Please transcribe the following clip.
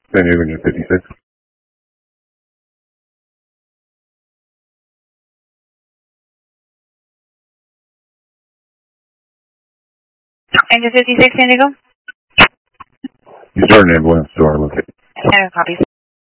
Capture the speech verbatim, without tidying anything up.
San Diego Engine fifty-six. Engine fifty-six, San Diego? You started an ambulance to our location. Center, copy.